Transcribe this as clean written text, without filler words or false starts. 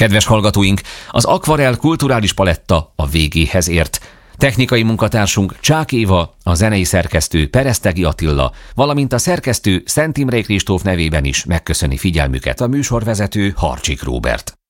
Kedves hallgatóink, az Akvarell kulturális paletta a végéhez ért. Technikai munkatársunk Csák Éva, a zenei szerkesztő Peresztegi Attila, valamint a szerkesztő Szent Imré Kristóf nevében is megköszöni figyelmüket a műsorvezető Harcsik Róbert.